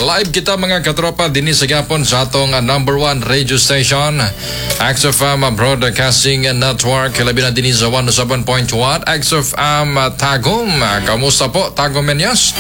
Live kita mga katropa din sa gapon sa atong number 1 radio station, XFM Broadcasting Network. Labi na din sa 107.1 XFM Tagum. Kamusta po, Tagum Menyos?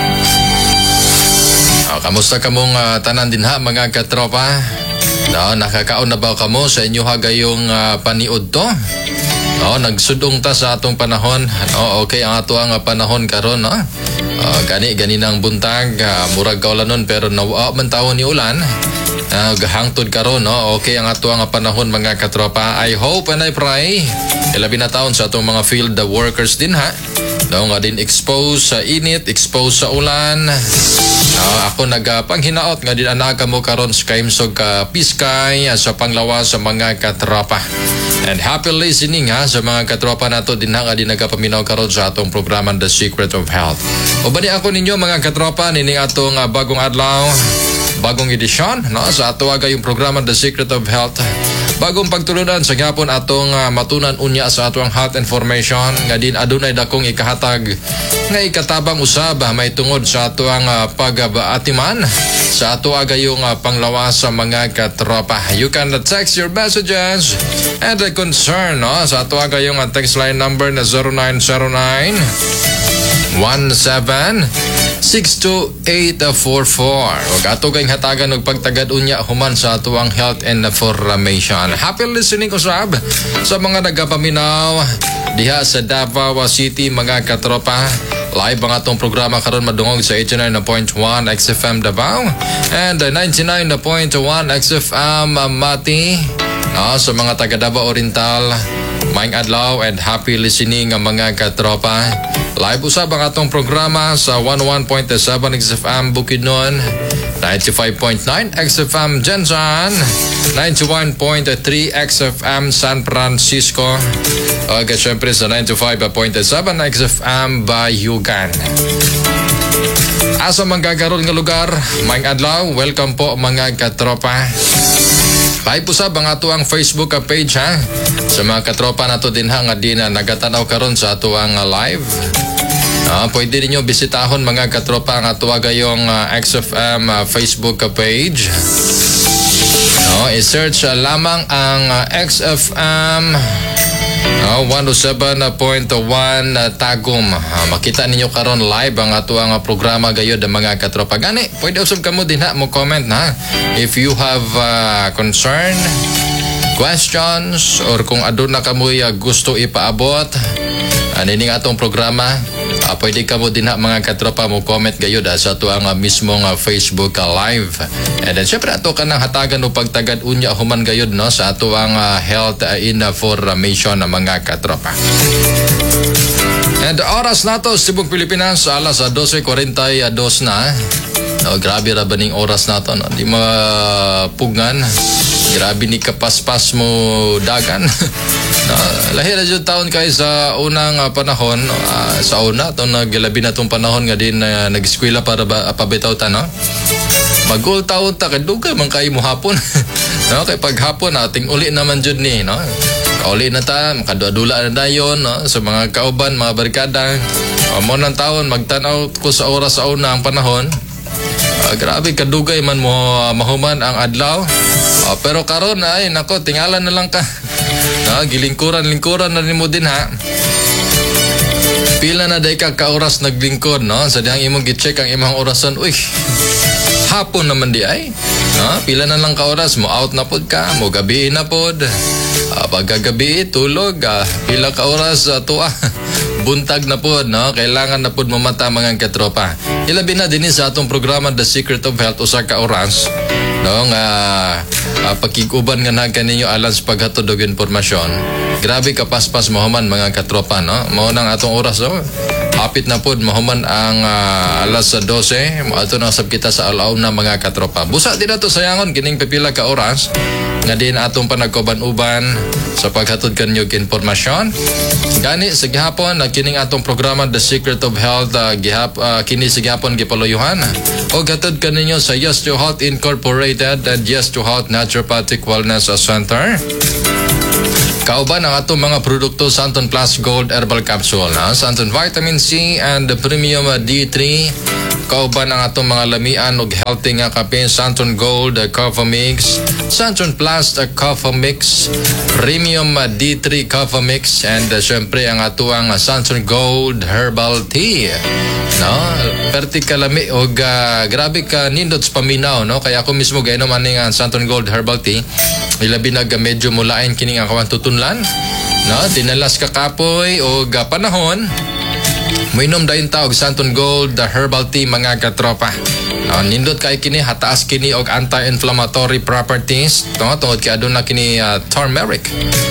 Kamusta kamong tanan din ha mga katropa? Nakakaon na ba kamo sa inyo hagayong paniud to? Nagsudong ta sa atong panahon. Okay ang ato ang panahon karon, no? Gani nang buntag, murag kaulanon pero nawa man taon ni ulan. Gahangtod karon, no? Okay ang ato ang panahon mga katropa. I hope and I pray ilabi na taon sa atong mga field workers din ha. Nga din exposed sa init, exposed sa ulan. Ako nagpanghinaot nga din anaga mo karon sa kaimsog ka piskay sa panglawas sa mga katropa. And happy listening ha sa mga katropa nato din nga din nagapaminaw karon sa atong programa The Secret of Health. O bani ako ninyo mga katropa nining atong bagong adlaw, bagong edisyon no sa ato aga yung programa The Secret of Health. Bagong pagtulunan sa gapon atong matunan unya sa atong health information nga din adunay dakong ikahatag nga ikatabang usab may tungod sa atong pagbaatiman sa ato aga yung panglawas sa mga katropa. You can text your messages and the concern no sa ato aga yung text line number na 0909-17-62844. Huwag ato kayong hatagan ng pagtagad unya human sa ato ang health and information. Happy listening ko sa mga nagapaminaw diha sa Davao City mga katropa. Live ang atong programa karon madungog sa 89.1 XFM Davao and 99.1 XFM Mati. Sa mga taga Davao Oriental, maayong adlaw and happy listening ang mga katropa. Live usab ang atong programa sa 11.7 XFM Bukidnon, 95.9 XFM Jensan, 91.3 XFM San Francisco, at syempre sa 95.7 XFM Bayugan. Asa manggagaroon nga lugar, maayong adlaw, welcome po mga katropa. Live usab ang ato ang Facebook page ha. Sa mga katropa nato din ha nga din nagatanaw karon sa ato ang live. Pwede ninyo bisitahon mga katropa ang ato agayong XFM Facebook page. I-search lamang ang XFM 107.1 Tagum. Makita ninyo karon live ang ato ang programa gayod ang mga katropa. Gani, pwede usab kamo din ha mo comment na if you have concern, questions or kung aduna kamoy gusto ipaabot nining atong programa. Pwede ka mo din ha mga katropa mo comment gayod sa ato ang mismong Facebook live. And then syempre ato ka nang hatagan o pagtagad unya human gayod no sa ato ang health information na mga katropa. And oras nato Cebu, Pilipinas alas 12:42 na. Grabe ra baning oras nato no. Di mapugngan. Grabe ni kapaspas mo dagan. Lahir na dyan taon kayo sa unang panahon. Sa una, itong naglabi na itong panahon nga din nag-eskwela para pabitaw ta, no? Mag-ul taon ta, kadugay man kayo mo hapon. No? Kaya pag hapon, ating uli naman dyan ni, no? Kauli na ta, makadula-dula na dayon, no? Sa mga kauban, mga barkada. Mo ng taon, magtanaw ko sa oras sa una ang panahon. Grabe, kadugay man mo mahuman ang adlaw. Pero karon ay nako tingalan na lang ka. Gilingkuran na nimo din ha. Pila na day ka oras naglingkod no. Sa dihang imong gi-check ang imong orason. Uy. Hapon naman di ay. Pila na lang ka oras mo out na pod ka, mo gabi na pod. Pagkagabi tulog, pila ka oras tuwa. Buntag na pod no. Kailangan na pod mamata mga katropa. Ilabi na din sa atong programa The Secret of Health usa ka oras. No nga pakiguban nga na kaninyo alang sa paghatod og impormasyon. Grabe kapaspas mahuman mga katropa no. Mao nang atong oras no. Hapit na pod mahuman ang alas 12. Ato na sab kita sa alaw na mga katropa. Busa din nato sayangon kining pipila ka oras nga din atong panagkuban-uban sa paghatod kanyo og impormasyon. Gani sa gihapon kining atong programa The Secret of Health kini sa gihapon gipaluyuhan og hatod kaninyo sa Yes to Health Incorporated and Yes to Health Naturopathic Wellness Center. Kauban ang atong mga produkto Santon Plus Gold Herbal Capsule, Santon Vitamin C and Premium D3. Kauban ang atong mga lamian ug healthy nga kape Santon Gold Coffee Mix, Santon Plus Coffee Mix, Premium D3 Coffee Mix, and syempre ang atuang Santon Gold Herbal Tea. Perti kalami og grabe ka nindot sa paminaw, kaya ako mismo gainom ani nga Santon Gold Herbal Tea. Ilabi na medyo mulain kini nga kawan tutunlan, dinalas ka kapoy og panahon minom dayon ta og Santon Gold Herbal Tea mga katropa. Nindot kay kini, hataas kini og anti-inflammatory properties tungod kay aduna kini turmeric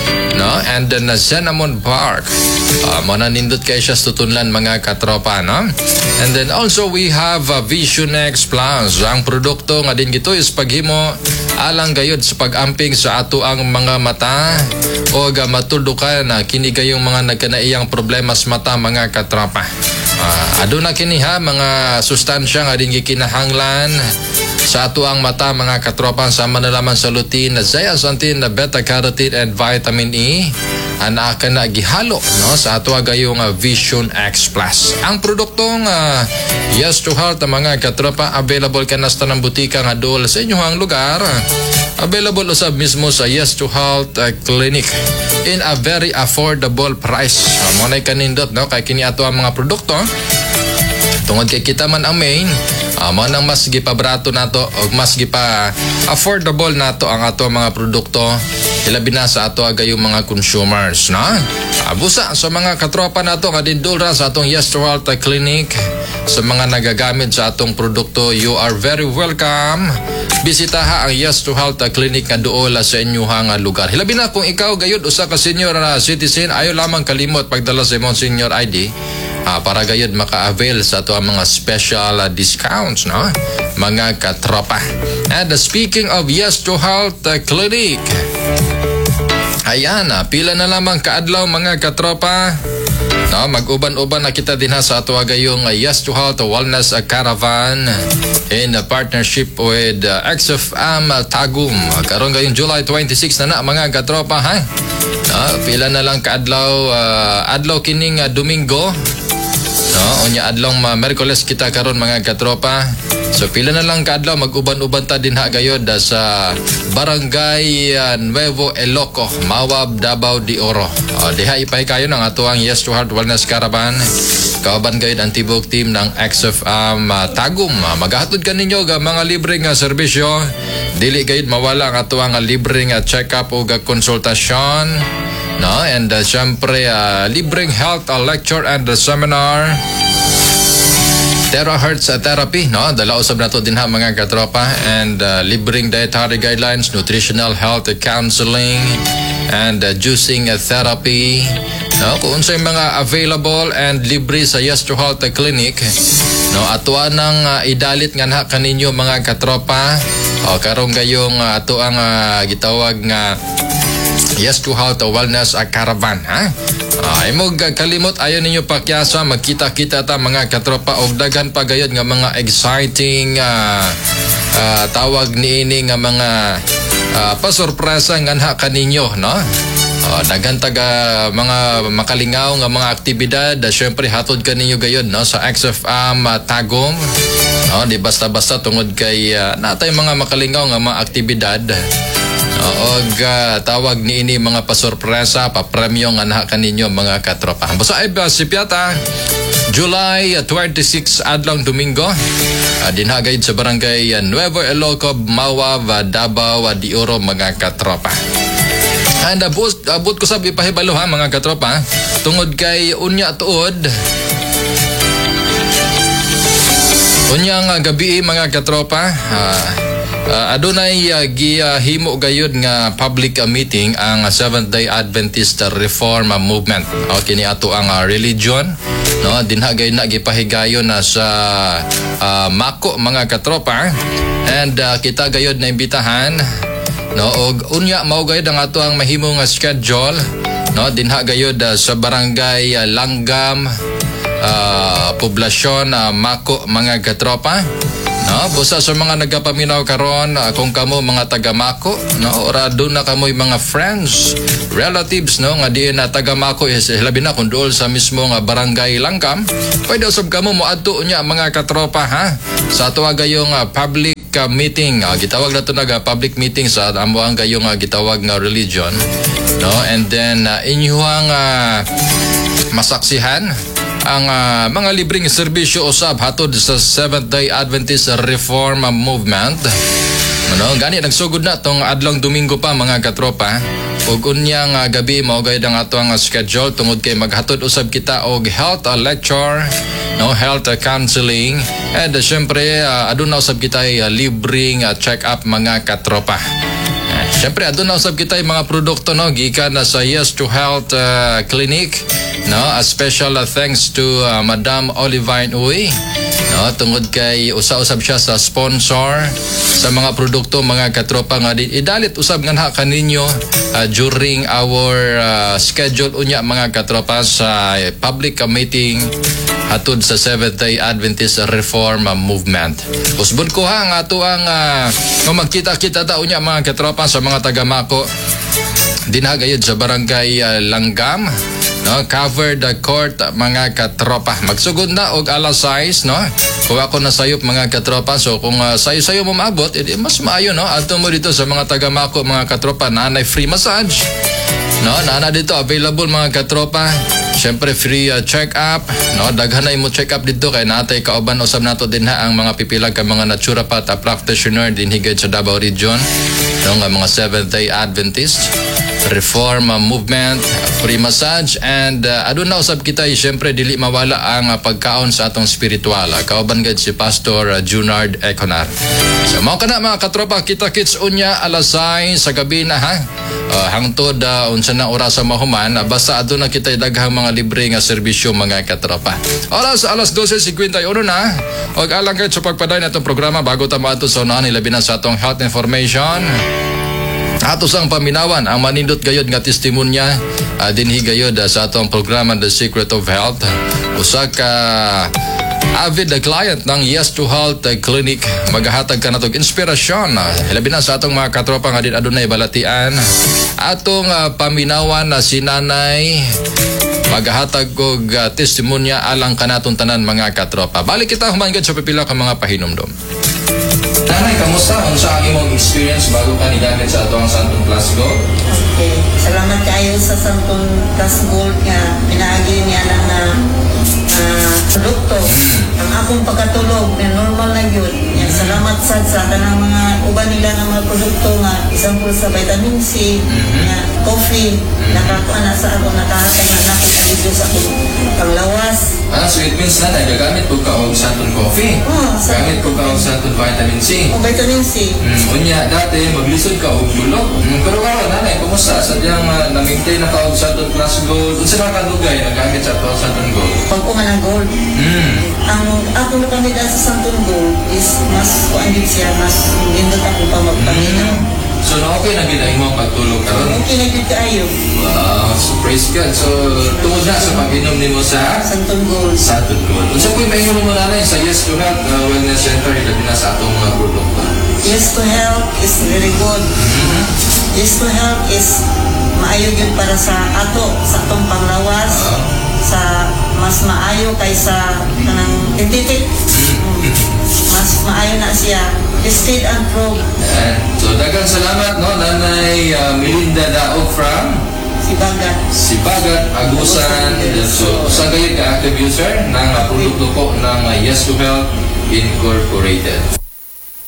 and then cinnamon bark. Muna nindot kay siya tutunlan mga katropa, And then also we have Vision X Plus. Ang produkto nga din gito is paghimo alang gayud sa pag-amping sa ato ang mga mata o matuldukan na kini gayong mga nagkanaiyang problema sa mata mga katropa. Aduna kini mga sustansya nga din gikinahanglan sa ato ang mata mga katropa, sama na lamang sa lutein, zeaxanthin, beta-carotene and vitamin E ana ka na gihalo sa ato gayong Vision X Plus. Ang produktong Yes to Health mga katropa, available ka na sa tanang butika nga dool sa inyong lugar. Available usab mismo sa Yes to Health Clinic in a very affordable price. Mo na kanindot kay kini ato ang mga produkto tungod kay kita man ang main, mo nang mas gipabrato nato o mas gipa affordable nato ang ato mga produkto, ilabi na sa ato gayong mga consumers, Abusa sa mga katropa nato nga dindulra sa atong Yes to Health Clinic, sa mga nagagamit sa atong produkto, you are very welcome. Bisitaha ang Yes to Health Clinic nga duol sa inyong lugar. Hilabi na kung ikaw gayud usa ka senior citizen, ayo lamang kalimot pagdala sa imong senior ID. Para gayud maka-avail sa ato ang mga special discounts, mga katropa. And speaking of Yes to Health Clinic, ayan, pila na lamang kaadlaw mga katropa. Mag-uban-uban na kita din sa ato gayong Yes to Health Wellness Caravan in partnership with XFM Tagum. Karon gayong July 26 na mga katropa, pila na lang kaadlaw, adlaw kining Domingo. Unya adlong Merkules kita karon mga katropa. So pila na lang kaadlaw mag-uban-uban ta din gayod sa Barangay Nuevo Eloco, Mawab, Davao de Oro. Diha ipay kayo ng atuang Yes to Health Wellness Caravan. Kauban gayud ang tibok team ng XFM Tagum. Magahatod kaninyo mga libreng serbisyo. Dili gayud mawala ang atuang libreng check-up o konsultasyon. And syempre libreng health lecture and seminar. Terahertz therapy, dala usab nato din mga katropa, and libreng dietary guidelines, nutritional health counseling, and juicing therapy. Kung unsay mga available and libre sa Yes to Health Clinic, ato nang idalit nga kaninyo mga katropa. Karong gayong ato ang gitawag nga Yes to Health Wellness Caravan, imog kalimot ayo ninyo pakyasa, magkita-kita ta mga katropa og daghan pa gayud nga mga exciting tawag niini nga mga pasurpresa nga kaninyo, daghan taga mga makalingaw nga mga aktibidad, syempre hatod kaninyo gayud sa XFM Tagum. Di basta-basta tungod kay natay mga makalingaw nga mga aktibidad. Og tawag niini mga pasurpresa, papremyo nga kaninyo mga katropa. Basta ay si Piata, July 26 adlaw Domingo, dinhagayod sa Barangay Nuevo Eloco, Mawab, Davao de Oro mga katropa. And abot ko sa ipahibalo mga katropa, tungod kay unya tuod. Unyang gabi mga katropa, adunay gihimo gayud nga public meeting ang Seventh-day Adventist Reform Movement. Kini ato ang religion, dinha gayud na gipahigayon na sa Mako mga katropa, and kita gayud na imbitahan, og unya mao gayud ang ato ang mahimo nga schedule, dinha gayud sa Barangay Langgam, poblasyon Mako mga katropa. No, busa sa mga nagapaminaw karon, kung kamo mga taga-Mako, no, ora do na kamoy mga friends, relatives, no, nga di na taga-Mako is labi na kung dool sa mismo nga barangay Langkam, pwede usab kamo moadto unya mga katropa ha. Sa tuwa gayong public meeting, gitawag na to public meeting sa amo ang gayong gitawag nga religion, no, and then inyuhang masaksihan ang mga libreng serbisyo usab hatod sa Seventh-day Adventist Reform Movement. Ano, gani nagsugod na tong adlong Domingo pa mga katropa. Ug unyang gabi mao gayud ang ato ang schedule tungod kay maghatod usab kita og health lecture, no, health counseling, and syempre aduna usab kita libreng check-up mga katropa. Siyempre, adun na usab kita yung mga produkto, no, gikan na sa Yes to Health Clinic, no, a special thanks to Madam Olivine Uy, no, tungod kay usa-usab siya sa sponsor sa mga produkto mga katropa nga idalit usab nga kaninyo during our schedule unya mga katropa sa public meeting hatod sa Seventh-day Adventist Reform Movement. Usbon ko ha ang ato ang magkita-kita ta unya mga katropa sa mga taga-Mako dinagayod sa barangay Langgam, no, covered court mga katropa. Magsugod na og alas 6, no, kung ako nasayop mga katropa. So kung sayo-sayo mo maabot, edi mas maayo, no, ato mo dito sa mga taga-Mako mga katropa na free massage, no, na dito available mga katropa. Siyempre free check-up, no, daghan na mo check-up dito kay natay kauban usab nato din ha ang mga pipilag ka mga naturopath practitioner din higad sa Davao Region, no, nga mga Seventh-day Adventist Reform Movement, free massage, and aduna usab kita siyempre dili mawala ang pagkaon sa atong spiritual. Kauban gid si Pastor Junard Econar. So mao kana mga katropa, kita kits unya alas 6 sa gabi na ha. Hangtod unsa na oras sa mahuman, basta aduna kita daghang mga libre nga serbisyo mga katropa. Oras alas 12:51 na. Og alang kay sa pagpaday natong programa bago ta moadto sa unahan ilabi na sa atong health information. Ato sang paminawan ang manindot gayod nga testimonya dinhi gayod sa atong programa The Secret of Health. Usa ka avid client ng Yes to Health Clinic, maghahatag ka natong inspirasyon labi na sa atong mga katropa nga din adunay balatian. Atong paminawan na si Nanay maghahatag og testimonya alang kanatong tanan mga katropa. Balik kita human gid sa pipila ka mga pahinumdom. Nanay, kamusta? Unsa ang imong experience bago ka nigamit sa atong Santong Plus Gold? Okay. Salamat kayo sa Santong Plus Gold nga pinaagi niya lang na produkto. Ang akong pagkatulog na normal na yun. Yan, salamat sa kanang mga uban nila ng mga produkto nga example sa vitamin C, nga coffee, nakakuha na sa ako, nakakaya na ako sa akong panglawas. So it means na nagagamit ko ka og Santong Coffee. Gamit ko ka og Santong Vitamin C. O vitamin C. Unya, dati maglisod ka og bulok. Pero karon nanay, kumusta? Sadyang na-maintain na ka og Santong Plus Gold. Unsa na kadugay nagamit sa atong Santong Gold? Pagkuha ng gold. Ang akong nakamida sa Santong Gold is mas kuandit siya, mas indot ako pa magpaminaw. So na okay na gid ang imong pagtulog karon? Okay na gid kaayo. Wow, so praise God. So tungod na sa pag-inom nimo sa Santong Gold. Santong Gold. Unsa po'y maingon mo nanay sa Yes to Health Wellness Center ilabi na sa atong mga produkto? Yes to Health is very good. Yes to Health is maayo gyud para sa ato, sa atong panglawas, sa mas maayo kaysa kanang titik. Mas maayo na siya. Tested and proved. So daghang salamat, no, Nanay Melinda Daog from Sibagat, Agusan. So sa gayud ka active user ng produkto po ng Yes to Health Incorporated.